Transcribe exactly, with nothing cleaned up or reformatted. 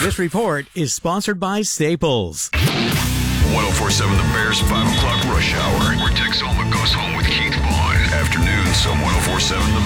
This report is sponsored by Staples. one oh four point seven The Bears, five o'clock rush hour, where Tex Olma goes home with Keith Vaughn. Afternoons on one oh four point seven The